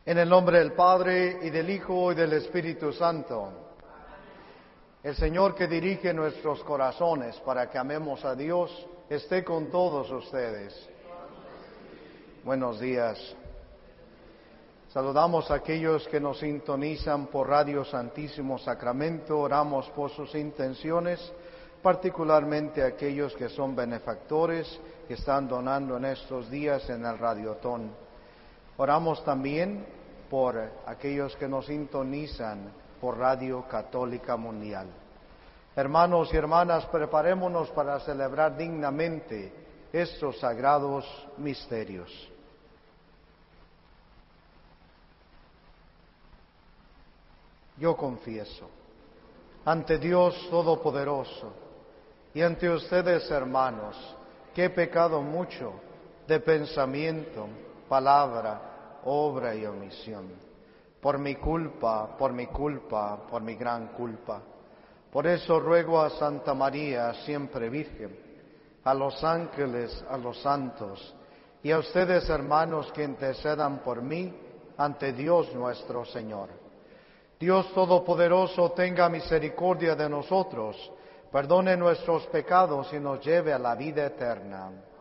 En el nombre del Padre, y del Hijo, y del Espíritu Santo. El Señor que dirige nuestros corazones para que amemos a Dios, esté con todos ustedes. Buenos días. Saludamos a aquellos que nos sintonizan por Radio Santísimo Sacramento. Oramos por sus intenciones, particularmente aquellos que son benefactores, que están donando en estos días en el Radiotón. Oramos también por aquellos que nos sintonizan por Radio Católica Mundial. Hermanos y hermanas, preparémonos para celebrar dignamente estos sagrados misterios. Yo confieso ante Dios Todopoderoso y ante ustedes, hermanos, que he pecado mucho de pensamiento, palabra, obra y omisión, por mi culpa, por mi gran culpa. Por eso ruego a Santa María, siempre Virgen, a los ángeles, a los santos, y a ustedes, hermanos, que intercedan por mí ante Dios nuestro Señor. Dios Todopoderoso tenga misericordia de nosotros, perdone nuestros pecados y nos lleve a la vida eterna.